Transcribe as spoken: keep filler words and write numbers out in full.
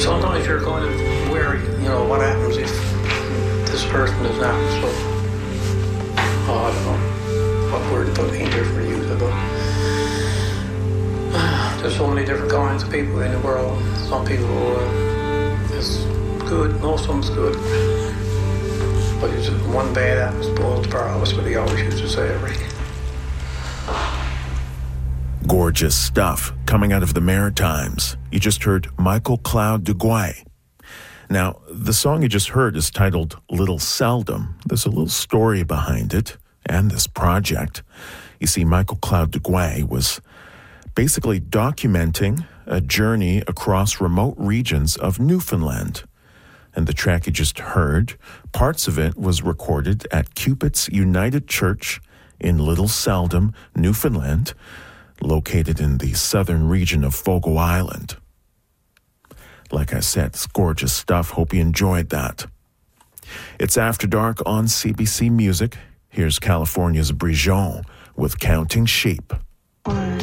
sometimes you're kind of wary, you know, what happens if this person is not so, oh, I don't know what word to put in here for you, but uh, there's so many different kinds of people in the world. Some people uh, is good, most of them's good, but it's just one bad apple spoils the pearl. That's what they always used to say, right? Gorgeous stuff coming out of the Maritimes. You just heard Michael Cloud Duguay. Now, the song you just heard is titled Little Seldom. There's a little story behind it and this project. You see, Michael Cloud Duguay was basically documenting a journey across remote regions of Newfoundland. And the track you just heard, parts of it was recorded at Cupid's United Church in Little Seldom, Newfoundland, located in the southern region of Fogo Island. Like I said, it's gorgeous stuff. Hope you enjoyed that. It's After Dark on C B C Music. Here's California's Brijon with Counting Sheep.